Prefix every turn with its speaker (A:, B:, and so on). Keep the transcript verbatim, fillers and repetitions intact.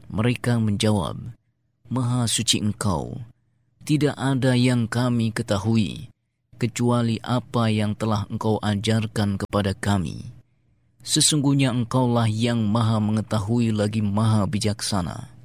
A: Mereka menjawab, Maha suci Engkau, tidak ada yang kami ketahui, kecuali apa yang telah Engkau ajarkan kepada kami. Sesungguhnya Engkaulah yang Maha mengetahui lagi Maha bijaksana.